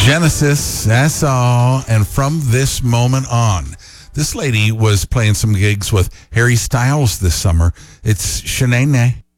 Genesis, that's all. And from this moment on, this lady was playing some gigs with Harry Styles this summer. It's Shanae.